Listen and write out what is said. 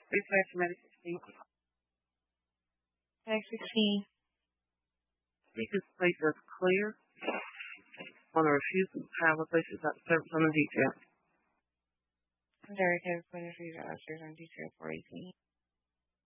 Refresh Medical Speak. Next 16. Speak this place as clear. On a refusal to travel places at service on the detail. Derek has been refused upstairs on detail 418.